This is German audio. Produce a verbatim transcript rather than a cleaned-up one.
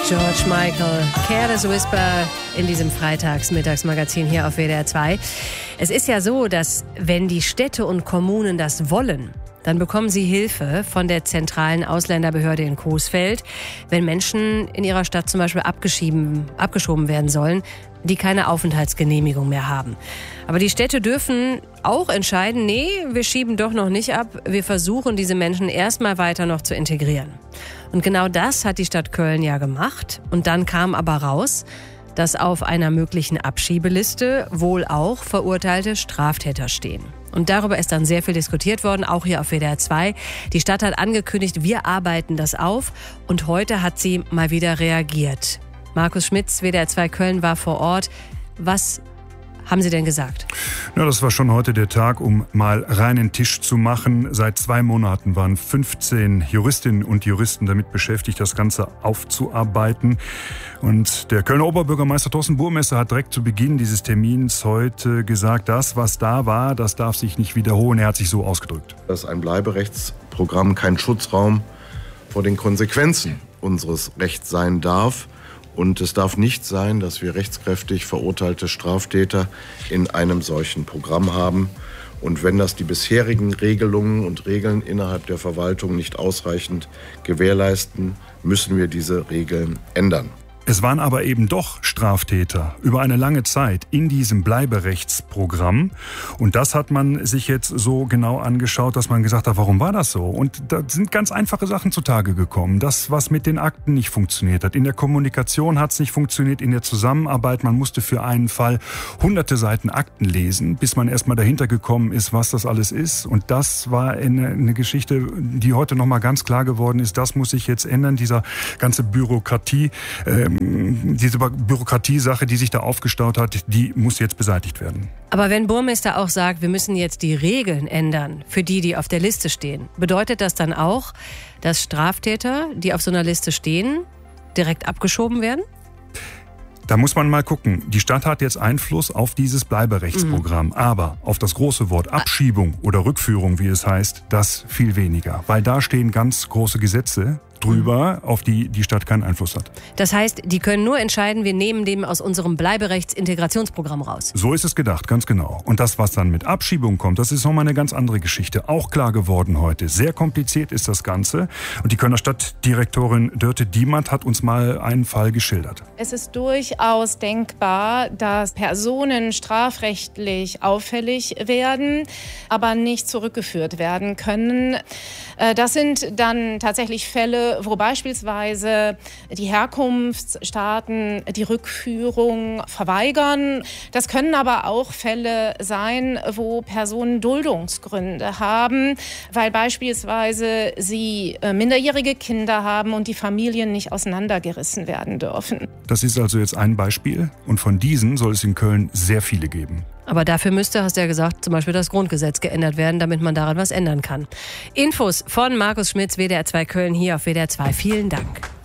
George Michael, Careless Whisper in diesem Freitags-Mittagsmagazin hier auf W D R zwei. Es ist ja so, dass wenn die Städte und Kommunen das wollen, dann bekommen sie Hilfe von der zentralen Ausländerbehörde in Coesfeld, wenn Menschen in ihrer Stadt zum Beispiel abgeschieben, abgeschoben werden sollen, die keine Aufenthaltsgenehmigung mehr haben. Aber die Städte dürfen auch entscheiden, nee, wir schieben doch noch nicht ab, wir versuchen diese Menschen erstmal weiter noch zu integrieren. Und genau das hat die Stadt Köln ja gemacht. Und dann kam aber raus, dass auf einer möglichen Abschiebeliste wohl auch verurteilte Straftäter stehen. Und darüber ist dann sehr viel diskutiert worden, auch hier auf W D R zwei. Die Stadt hat angekündigt, wir arbeiten das auf. Und heute hat sie mal wieder reagiert. Markus Schmitz, W D R zwei Köln, war vor Ort. Was haben Sie denn gesagt? Ja, das war schon heute der Tag, um mal reinen Tisch zu machen. Seit zwei Monaten waren fünfzehn Juristinnen und Juristen damit beschäftigt, das Ganze aufzuarbeiten. Und der Kölner Oberbürgermeister Thorsten Burmesser hat direkt zu Beginn dieses Termins heute gesagt, das, was da war, das darf sich nicht wiederholen. Er hat sich so ausgedrückt. Dass ein Bleiberechtsprogramm kein Schutzraum vor den Konsequenzen unseres Rechts sein darf. Und es darf nicht sein, dass wir rechtskräftig verurteilte Straftäter in einem solchen Programm haben. Und wenn das die bisherigen Regelungen und Regeln innerhalb der Verwaltung nicht ausreichend gewährleisten, müssen wir diese Regeln ändern. Es waren aber eben doch Straftäter über eine lange Zeit in diesem Bleiberechtsprogramm. Und das hat man sich jetzt so genau angeschaut, dass man gesagt hat, warum war das so? Und da sind ganz einfache Sachen zutage gekommen. Das, was mit den Akten nicht funktioniert hat. In der Kommunikation hat es nicht funktioniert, in der Zusammenarbeit. Man musste für einen Fall hunderte Seiten Akten lesen, bis man erstmal dahinter gekommen ist, was das alles ist. Und das war eine, eine Geschichte, die heute nochmal ganz klar geworden ist. Das muss sich jetzt ändern, dieser ganze Bürokratie. Ähm, Diese Bürokratiesache, die sich da aufgestaut hat, die muss jetzt beseitigt werden. Aber wenn Burmeister auch sagt, wir müssen jetzt die Regeln ändern für die, die auf der Liste stehen, bedeutet das dann auch, dass Straftäter, die auf so einer Liste stehen, direkt abgeschoben werden? Da muss man mal gucken. Die Stadt hat jetzt Einfluss auf dieses Bleiberechtsprogramm. Mhm. Aber auf das große Wort Abschiebung oder Rückführung, wie es heißt, das viel weniger. Weil da stehen ganz große Gesetze drüber, auf die die Stadt keinen Einfluss hat. Das heißt, die können nur entscheiden, wir nehmen dem aus unserem Bleiberechtsintegrationsprogramm raus. So ist es gedacht, ganz genau. Und das, was dann mit Abschiebung kommt, das ist nochmal eine ganz andere Geschichte. Auch klar geworden heute. Sehr kompliziert ist das Ganze. Und die Kölner Stadtdirektorin Dörte Diemand hat uns mal einen Fall geschildert. Es ist durchaus denkbar, dass Personen strafrechtlich auffällig werden, aber nicht zurückgeführt werden können. Das sind dann tatsächlich Fälle, wo beispielsweise die Herkunftsstaaten die Rückführung verweigern. Das können aber auch Fälle sein, wo Personen Duldungsgründe haben, weil beispielsweise sie minderjährige Kinder haben und die Familien nicht auseinandergerissen werden dürfen. Das ist also jetzt ein Beispiel und von diesen soll es in Köln sehr viele geben. Aber dafür müsste, hast du ja gesagt, zum Beispiel das Grundgesetz geändert werden, damit man daran was ändern kann. Infos von Markus Schmitz, W D R zwei Köln, hier auf W D R zwei. Vielen Dank.